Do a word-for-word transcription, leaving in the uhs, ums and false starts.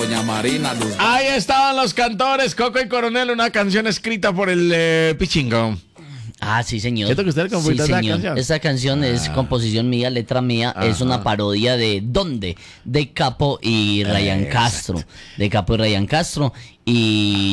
doña Marina Luz. Ahí estaban los cantores, Coco y Coronel, una canción escrita por el eh, Pichingo. Ah, sí, señor. ¿Cierto que usted compuso sí, esa señor. canción? Esta canción Ah. es composición mía, letra mía. Ajá. Es una parodia de ¿Dónde? De Capo y Ryan Exacto. Castro. De Capo y Ryan Castro. Y